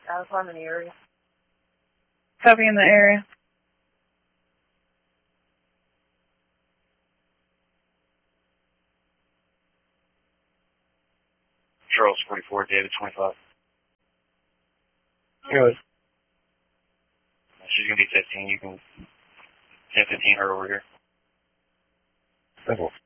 If I'm in the area. Copy in the area. Charles 44, David 25. Good. She's going to be 15. You can 10-15 her over here. Simple.